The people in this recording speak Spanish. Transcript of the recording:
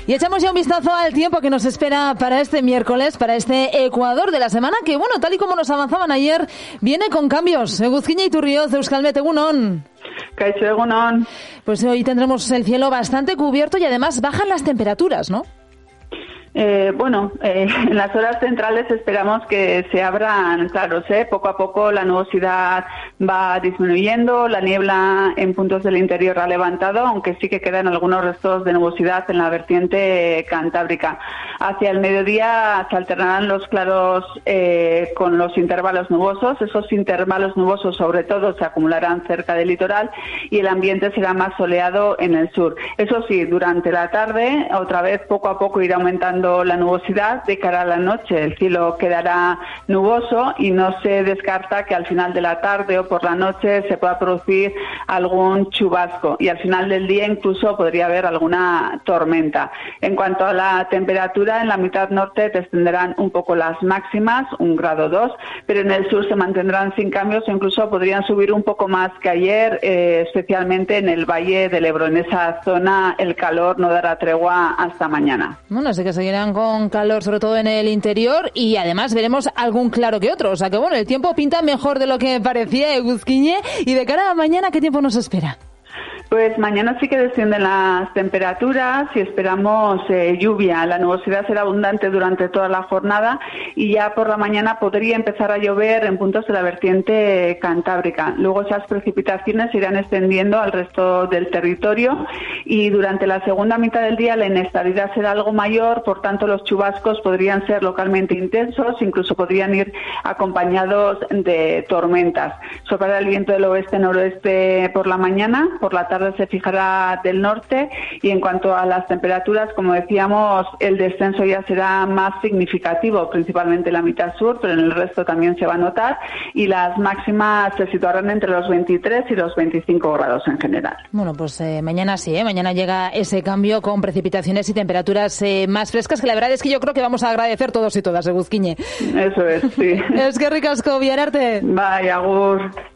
Y echamos ya un vistazo al tiempo que nos espera para este miércoles, para este Ecuador de la semana, que bueno, tal y como nos avanzaban ayer, viene con cambios. Eguzkiña Iturrioz, Euskalmet, egunon. Kaixo, egunon. Pues hoy tendremos el cielo bastante cubierto y además bajan las temperaturas, ¿no? En las horas centrales esperamos que se abran claros, poco a poco la nubosidad va disminuyendo, la niebla en puntos del interior ha levantado, aunque sí que quedan algunos restos de nubosidad en la vertiente cantábrica. Hacia el mediodía se alternarán los claros con los intervalos nubosos. Esos intervalos nubosos sobre todo se acumularán cerca del litoral y el ambiente será más soleado en el sur. Eso sí, durante la tarde otra vez poco a poco irá aumentando la nubosidad. De cara a la noche el cielo quedará nuboso y no se descarta que al final de la tarde o por la noche se pueda producir algún chubasco y al final del día incluso podría haber alguna tormenta. En cuanto a la temperatura, en la mitad norte descenderán un poco las máximas, 1 grado 2, pero en el sur se mantendrán sin cambios o incluso podrían subir un poco más que ayer, especialmente en el Valle del Ebro. En esa zona el calor no dará tregua hasta mañana. Bueno, así que seguirán con calor, sobre todo en el interior, y además veremos algún claro que otro. O sea que bueno, el tiempo pinta mejor de lo que parecía, Eguzkiñe. Y de cara a mañana, ¿qué tiempo nos espera? Pues mañana sí que descienden las temperaturas y esperamos lluvia. La nubosidad será abundante durante toda la jornada y ya por la mañana podría empezar a llover en puntos de la vertiente cantábrica. Luego esas precipitaciones se irán extendiendo al resto del territorio y durante la segunda mitad del día la inestabilidad será algo mayor, por tanto los chubascos podrían ser localmente intensos, incluso podrían ir acompañados de tormentas. Soplará el viento del oeste-noroeste por la mañana, por la tarde se fijará del norte y en cuanto a las temperaturas, como decíamos, el descenso ya será más significativo, principalmente en la mitad sur, pero en el resto también se va a notar y las máximas se situarán entre los 23 y los 25 grados en general. Bueno, pues mañana sí, mañana llega ese cambio con precipitaciones y temperaturas más frescas, que la verdad es que yo creo que vamos a agradecer todos y todas, Eguzkiñe. Eso es, sí. Es que ricasco, Vianarte. Bai, agur.